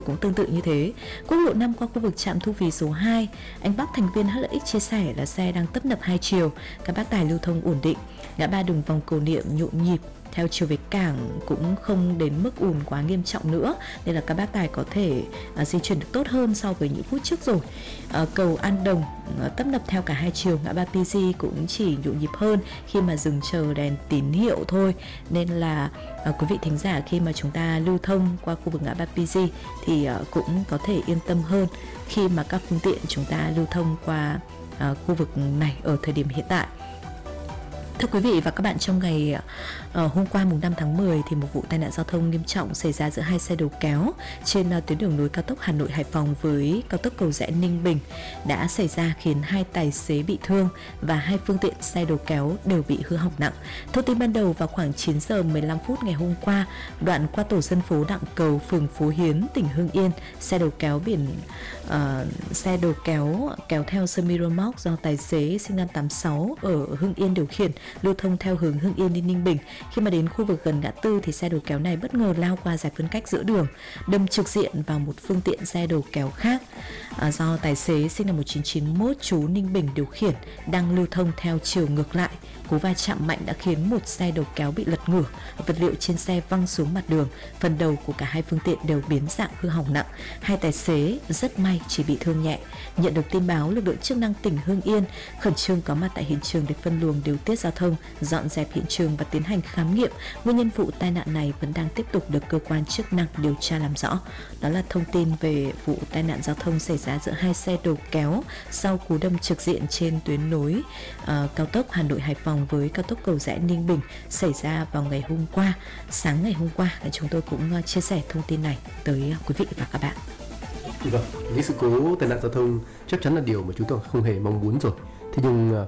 cũng tương tự như thế. Quốc lộ 5 qua khu vực trạm thu phí số 2, anh Bắc, thành viên HLX chia sẻ là xe đang tấp nập hai chiều, các bác tài lưu thông ổn định. Ngã ba đường vòng Cầu Niệm nhộn nhịp, theo chiều về cảng cũng không đến mức ùn quá nghiêm trọng nữa, nên là các bác tài có thể di chuyển được tốt hơn so với những phút trước rồi. Cầu An Đồng tấp nập theo cả hai chiều, ngã ba PG cũng chỉ nhộn nhịp hơn khi mà dừng chờ đèn tín hiệu thôi, nên là quý vị thính giả khi mà chúng ta lưu thông qua khu vực ngã ba PG thì cũng có thể yên tâm hơn khi mà các phương tiện chúng ta lưu thông qua khu vực này ở thời điểm hiện tại. Thưa quý vị và các bạn, trong ngày hôm qua mùng 5 tháng 10 thì một vụ tai nạn giao thông nghiêm trọng xảy ra giữa hai xe đầu kéo trên tuyến đường nối cao tốc Hà Nội Hải Phòng với cao tốc Cầu Giẽ Ninh Bình đã xảy ra, khiến hai tài xế bị thương và hai phương tiện xe đầu kéo đều bị hư hỏng nặng. Thông tin ban đầu vào khoảng 9 giờ 15 phút ngày hôm qua, đoạn qua tổ dân phố Đặng Cầu, phường Phú Hiến, tỉnh Hưng Yên, xe đầu kéo kéo theo sơ mi rơ móc do tài xế sinh năm 86 ở Hưng Yên điều khiển, lưu thông theo hướng Hưng Yên đi Ninh Bình. Khi mà đến khu vực gần ngã tư thì xe đầu kéo này bất ngờ lao qua giải phân cách giữa đường, đâm trực diện vào một phương tiện xe đầu kéo khác do tài xế sinh năm 1991 trú Ninh Bình điều khiển, đang lưu thông theo chiều ngược lại. Cú va chạm mạnh đã khiến một xe đầu kéo bị lật ngửa, vật liệu trên xe văng xuống mặt đường, phần đầu của cả hai phương tiện đều biến dạng hư hỏng nặng. Hai tài xế rất may chỉ bị thương nhẹ. Nhận được tin báo, lực lượng chức năng tỉnh Hưng Yên khẩn trương có mặt tại hiện trường để phân luồng điều tiết giao thông, dọn dẹp hiện trường và tiến hành khám nghiệm. Nguyên nhân vụ tai nạn này vẫn đang tiếp tục được cơ quan chức năng điều tra làm rõ. Đó là thông tin về vụ tai nạn giao thông xảy ra giữa hai xe đầu kéo sau cú đâm trực diện trên tuyến nối cao tốc Hà Nội Hải Phòng với cao tốc Cầu Giẽ Ninh Bình xảy ra vào ngày hôm qua. Sáng ngày hôm qua là chúng tôi cũng chia sẻ thông tin này tới quý vị và các bạn. Vâng, những sự cố tai nạn giao thông chắc chắn là điều mà chúng tôi không hề mong muốn rồi. Thế nhưng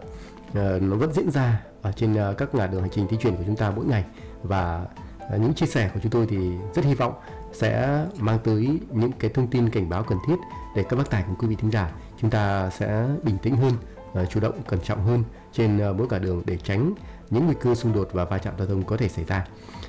nó vẫn diễn ra ở trên các ngã đường hành trình di chuyển của chúng ta mỗi ngày, và những chia sẻ của chúng tôi thì rất hy vọng sẽ mang tới những cái thông tin cảnh báo cần thiết để các bác tài cùng quý vị thính giả chúng ta sẽ bình tĩnh hơn, chủ động cẩn trọng hơn trên mỗi ngã đường để tránh những nguy cơ xung đột và va chạm giao thông có thể xảy ra.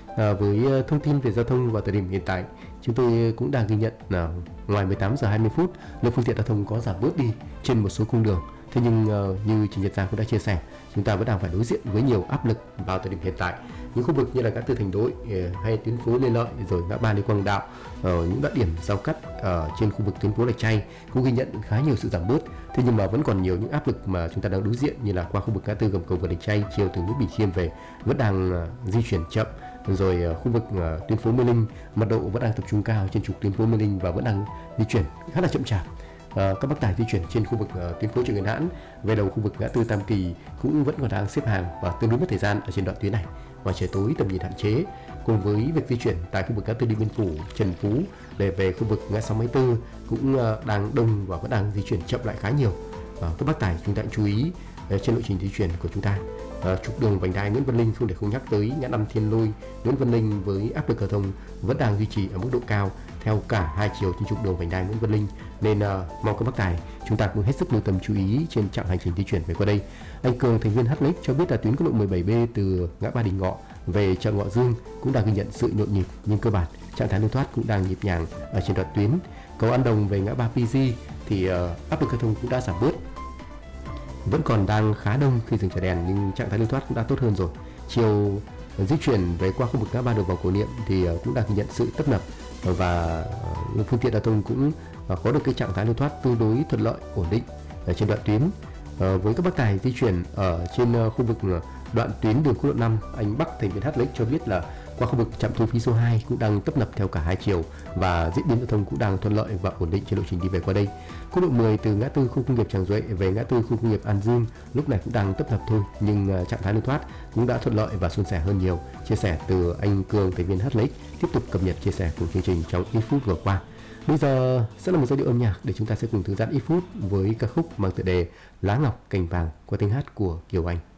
Với thông tin về giao thông vào thời điểm hiện tại, chúng tôi cũng đang ghi nhận ngoài 18 giờ 20 phút, lượng phương tiện giao thông có giảm bớt đi trên một số cung đường. Thế nhưng như chị Nhật Giang cũng đã chia sẻ, chúng ta vẫn đang phải đối diện với nhiều áp lực vào thời điểm hiện tại. Những khu vực như là ngã tư Thành Đô hay tuyến phố Lê Lợi, rồi ngã ba Lê Quang Đạo, những đoạn điểm giao cắt trên khu vực tuyến phố Lạch Tray cũng ghi nhận khá nhiều sự giảm bớt. Thế nhưng mà vẫn còn nhiều những áp lực mà chúng ta đang đối diện, như là qua khu vực ngã tư Gầm Cầu và Lạch Tray chiều từ núi Bình Khiêm về vẫn đang di chuyển chậm. Rồi khu vực tuyến phố Mê Linh, mật độ vẫn đang tập trung cao trên trục tuyến phố Mê Linh và vẫn đang di chuyển khá là chậm chạp. Các bác tài di chuyển trên khu vực tuyến phố Trần Nguyên Hãn về đầu khu vực ngã tư Tam Kỳ cũng vẫn còn đang xếp hàng và tương đối mất thời gian ở trên đoạn tuyến này. Và trời tối tầm nhìn hạn chế, cùng với việc di chuyển tại khu vực ngã tư Điện Biên Phủ, Trần Phú để về khu vực ngã 64 cũng đang đông và vẫn đang di chuyển chậm lại khá nhiều. Các bác tài chúng ta chú ý trên lộ trình di chuyển của chúng ta. Trục đường vành đai Nguyễn Văn Linh không để không nhắc tới ngã 5 Thiên Lôi, Nguyễn Văn Linh với áp lực giao thông vẫn đang duy trì ở mức độ cao theo cả hai chiều trên trục đường vành đai Nguyễn Văn Linh, nên mong các bác tài chúng ta cũng hết sức lưu tâm chú ý trên chặng hành trình di chuyển về qua đây. Anh Cường, thành viên HLX cho biết là tuyến quốc lộ 17B từ ngã ba Đình Ngọ về chợ Ngọ Dương cũng đang ghi nhận sự nhộn nhịp, nhưng cơ bản trạng thái lưu thoát cũng đang nhịp nhàng ở trên đoạn tuyến. Cầu An Đồng về ngã ba PG thì áp lực giao thông cũng đã giảm bớt, vẫn còn đang khá đông khi dừng chờ đèn nhưng trạng thái lưu thoát cũng đã tốt hơn rồi. Chiều di chuyển về qua khu vực ngã ba đường vòng Cổ Niệm thì cũng đang ghi nhận sự tấp nập và phương tiện giao thông cũng có được cái trạng thái lưu thoát tương đối thuận lợi, ổn định ở trên đoạn tuyến. Với các bác tài di chuyển ở trên khu vực đoạn tuyến đường quốc lộ 5, anh Bắc, thành viên HLX cho biết là qua khu vực trạm thu phí số 2 cũng đang tấp nập theo cả hai chiều và diễn biến giao thông cũng đang thuận lợi và ổn định trên lộ trình đi về qua đây. Quốc lộ 10 từ ngã tư khu công nghiệp Tràng Duệ về ngã tư khu công nghiệp An Dương lúc này cũng đang tấp nập thôi, nhưng trạng thái lưu thoát cũng đã thuận lợi và suôn sẻ hơn nhiều. Chia sẻ từ anh Cường, thành viên HLX, tiếp tục cập nhật chia sẻ của chương trình trong ít phút vừa qua. Bây giờ sẽ là một giai điệu âm nhạc để chúng ta sẽ cùng thư giãn ít phút với ca khúc mang tựa đề Lá Ngọc Cành Vàng qua tiếng hát của Kiều Anh.